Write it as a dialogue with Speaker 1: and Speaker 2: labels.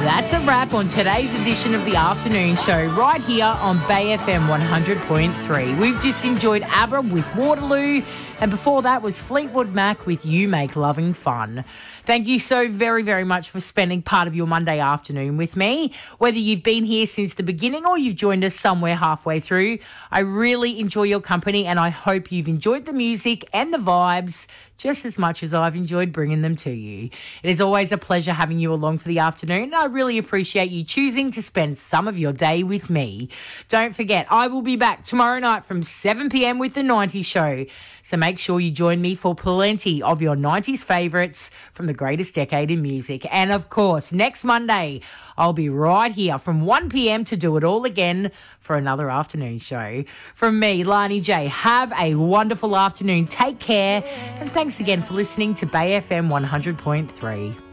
Speaker 1: That's a wrap on today's edition of the afternoon show right here on Bay FM 100.3. We've just enjoyed ABBA with Waterloo, and before that was Fleetwood Mac with You Make Loving Fun. Thank you so very, very much for spending part of your Monday afternoon with me. Whether you've been here since the beginning or you've joined us somewhere halfway through, I really enjoy your company and I hope you've enjoyed the music and the vibes just as much as I've enjoyed bringing them to you. It is always a pleasure having you along for the afternoon, and I really appreciate you choosing to spend some of your day with me. Don't forget, I will be back tomorrow night from 7 p.m. with The 90s Show, so make sure you join me for plenty of your 90s favourites from the greatest decade in music. And of course, next Monday, I'll be right here from 1 p.m. to do it all again for another afternoon show. From me, Lani J, have a wonderful afternoon. Take care, and thanks again for listening to Bay FM 100.3.